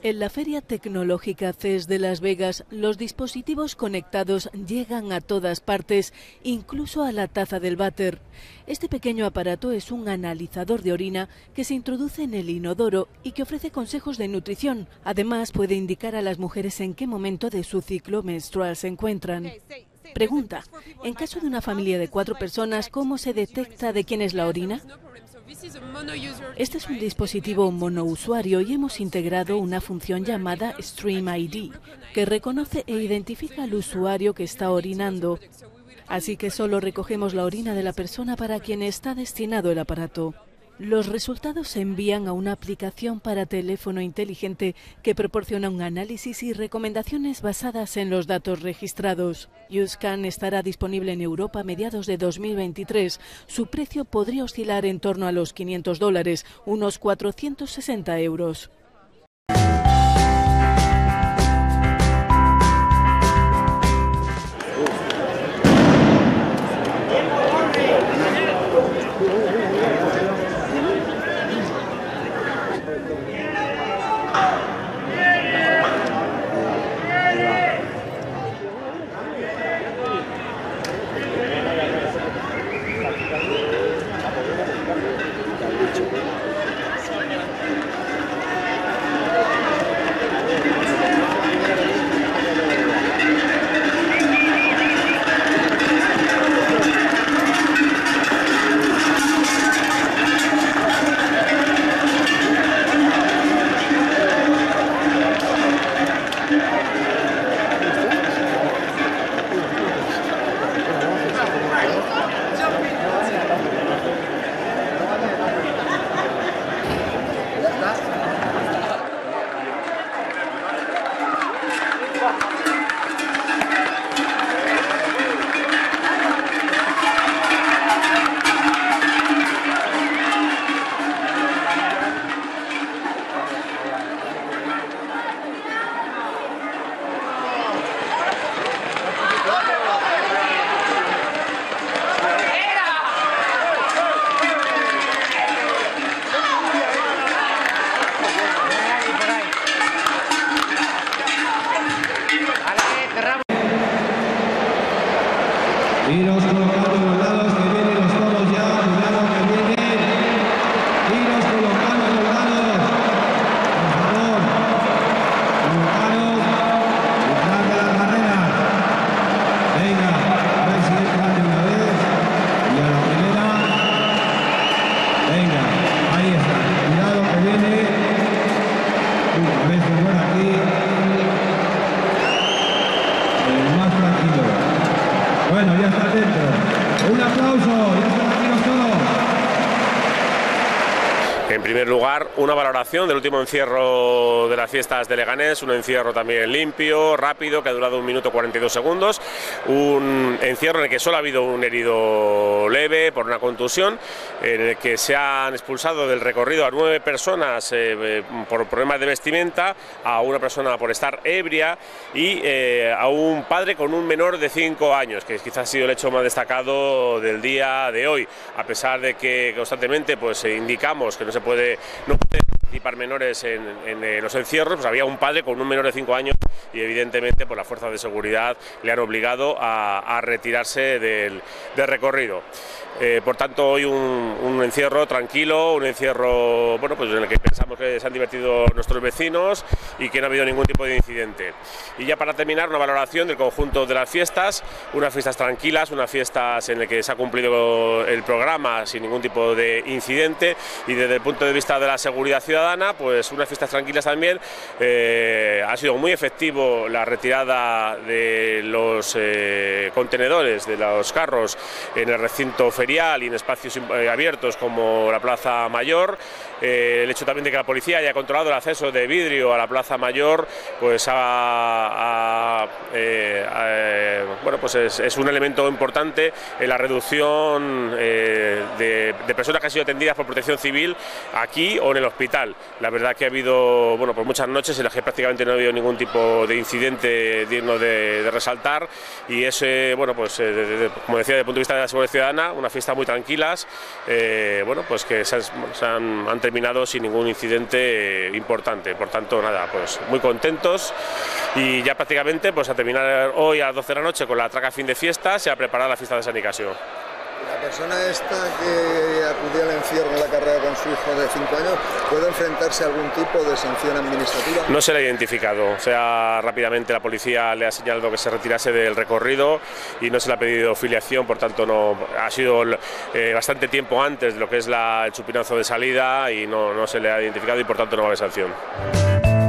En la Feria Tecnológica CES de Las Vegas, los dispositivos conectados llegan a todas partes, incluso a la taza del váter. Este pequeño aparato es un analizador de orina que se introduce en el inodoro y que ofrece consejos de nutrición. Además, puede indicar a las mujeres en qué momento de su ciclo menstrual se encuentran. Pregunta: en caso de una familia de 4 personas, ¿cómo se detecta de quién es la orina? Este es un dispositivo monousuario y hemos integrado una función llamada Stream ID, que reconoce e identifica al usuario que está orinando. Así que solo recogemos la orina de la persona para quien está destinado el aparato. Los resultados se envían a una aplicación para teléfono inteligente que proporciona un análisis y recomendaciones basadas en los datos registrados. YouScan estará disponible en Europa a mediados de 2023. Su precio podría oscilar en torno a los $500, unos 460 euros. Iros colocando en los lados que vienen los toros ya, cuidado que vienen. Iros colocando en los lados. Por favor, colocaros detrás de las barreras. Venga, a ver si entran de una vez. Y a la primera. Venga, ahí está. Cuidado que viene. A ver si fuera aquí. Más tranquilo. Bueno, ya está dentro. Un aplauso, ya están aquí los toros. En primer lugar, una valoración del último encierro de las fiestas de Leganés, un encierro también limpio, rápido, que ha durado 1 minuto 42 segundos, un encierro en el que solo ha habido un herido leve por una contusión, en el que se han expulsado del recorrido a 9 personas por problemas de vestimenta, a una persona por estar ebria y a un padre con un menor de 5 años, que quizás ha sido el hecho más destacado del día de hoy, a pesar de que constantemente pues indicamos que no pueden participar menores en los encierros, pues había un padre con un menor de 5 años y evidentemente por las fuerzas de seguridad le han obligado a retirarse del recorrido. Por tanto, hoy un encierro tranquilo, un encierro bueno, pues en el que pensamos que se han divertido nuestros vecinos y que no ha habido ningún tipo de incidente. Y ya para terminar, una valoración del conjunto de las fiestas, unas fiestas tranquilas, unas fiestas en las que se ha cumplido el programa sin ningún tipo de incidente, y desde el punto de vista de la seguridad ciudadana, pues unas fiestas tranquilas también. Ha sido muy efectivo la retirada de los contenedores, de los carros en el recinto ferial y en espacios abiertos como la Plaza Mayor. El hecho también de que la policía haya controlado el acceso de vidrio a la Plaza Mayor, pues bueno, pues es un elemento importante en la reducción de personas que han sido atendidas por Protección Civil aquí o en el hospital. normal. La verdad que ha habido, bueno, pues muchas noches en las que prácticamente no ha habido ningún tipo de incidente digno de resaltar, y es, bueno, pues como decía, desde el punto de vista de la seguridad ciudadana, una fiesta muy tranquilas, bueno, pues que han terminado sin ningún incidente importante. Por tanto, nada, pues muy contentos, y ya prácticamente pues a terminar hoy a las 12 de la noche con la traca fin de fiestas y a preparar la fiesta de San Nicasio. La persona esta que acudió al encierro en la carrera con su hijo de 5 años, ¿puede enfrentarse a algún tipo de sanción administrativa? No se le ha identificado, o sea, rápidamente la policía le ha señalado que se retirase del recorrido y no se le ha pedido filiación, por tanto no ha sido bastante tiempo antes de lo que es el chupinazo de salida y no se le ha identificado y por tanto no va a haber sanción.